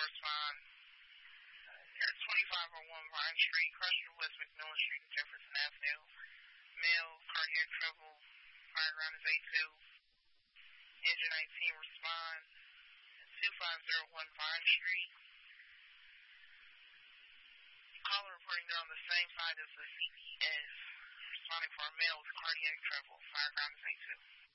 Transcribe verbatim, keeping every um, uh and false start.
respond. At twenty-five oh one Vine Street, Crusher, West McMillan Street, and Jefferson Avenue. Male, cardiac trouble, fire ground is A two. Engine nineteen, respond. two five oh one Vine Street. Caller reporting they're on the same side as the C P S. Responding for a male with cardiac trouble, fire ground is A two.